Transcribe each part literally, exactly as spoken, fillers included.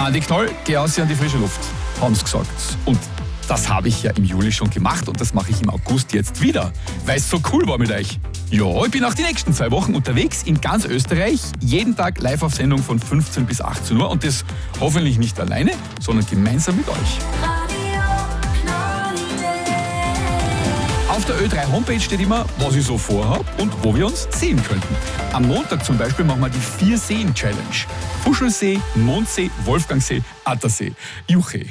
Andi Knoll, geh aus an die frische Luft, haben sie gesagt. Und das habe ich ja im Juli schon gemacht und das mache ich im August jetzt wieder, weil es so cool war mit euch. Ja, ich bin auch die nächsten zwei Wochen unterwegs in ganz Österreich, jeden Tag live auf Sendung von fünfzehn bis achtzehn Uhr und das hoffentlich nicht alleine, sondern gemeinsam mit euch. Auf der Ö drei Homepage steht immer, was ich so vorhabe und wo wir uns sehen könnten. Am Montag zum Beispiel machen wir die Vier-Seen-Challenge. Fuschelsee, Mondsee, Wolfgangsee, Attersee, Juche.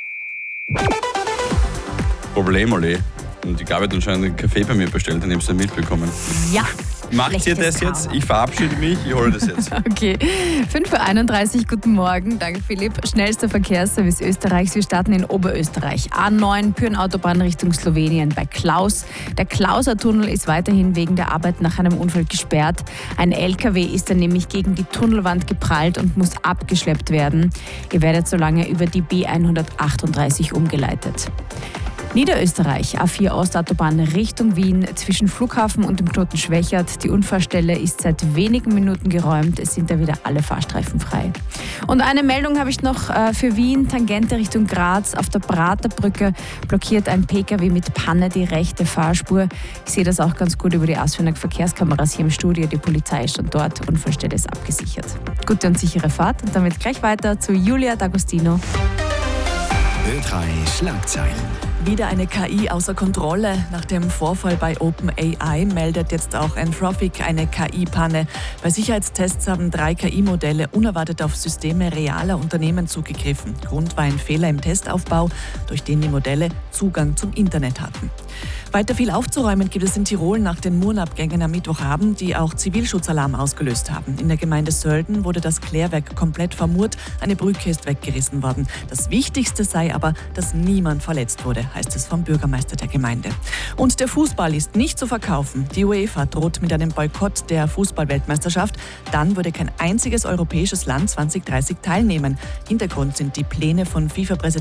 Problem, alle. Und die Gabi hat anscheinend einen Kaffee bei mir bestellt, den habt ihr mitbekommen. Ja. Macht ihr das jetzt? Ich verabschiede mich, ich hole das jetzt. Okay. fünf Uhr einunddreißig, guten Morgen. Danke, Philipp. Schnellster Verkehrsservice Österreichs. Wir starten in Oberösterreich. A neun, Pyhrn-Autobahn Richtung Slowenien bei Klaus. Der Klauser-Tunnel ist weiterhin wegen der Arbeit nach einem Unfall gesperrt. Ein L K W ist dann nämlich gegen die Tunnelwand geprallt und muss abgeschleppt werden. Ihr werdet so lange über die B hundertachtunddreißig umgeleitet. Niederösterreich, A vier Ostautobahn Richtung Wien, zwischen Flughafen und dem Knoten Schwächert. Die Unfallstelle ist seit wenigen Minuten geräumt. Es sind da wieder alle Fahrstreifen frei. Und eine Meldung habe ich noch äh, für Wien, Tangente Richtung Graz. Auf der Praterbrücke blockiert ein P K W mit Panne die rechte Fahrspur. Ich sehe das auch ganz gut über die Asfinag Verkehrskameras hier im Studio. Die Polizei ist schon dort. Unfallstelle ist abgesichert. Gute und sichere Fahrt. Und damit gleich weiter zu Julia D'Agostino. Ö drei Schlagzeilen. Wieder eine K I außer Kontrolle. Nach dem Vorfall bei OpenAI meldet jetzt auch Anthropic eine K I-Panne. Bei Sicherheitstests haben drei K I-Modelle unerwartet auf Systeme realer Unternehmen zugegriffen. Grund war ein Fehler im Testaufbau, durch den die Modelle Zugang zum Internet hatten. Weiter viel aufzuräumen gibt es in Tirol nach den Murnabgängen am Mittwochabend, die auch Zivilschutzalarm ausgelöst haben. In der Gemeinde Sölden wurde das Klärwerk komplett vermurt, eine Brücke ist weggerissen worden. Das Wichtigste sei aber, dass niemand verletzt wurde, heißt es vom Bürgermeister der Gemeinde. Und der Fußball ist nicht zu verkaufen. Die UEFA droht mit einem Boykott der Fußball-Weltmeisterschaft. Dann würde kein einziges europäisches Land zwanzig dreißig teilnehmen. Hintergrund sind die Pläne von FIFA-Präsident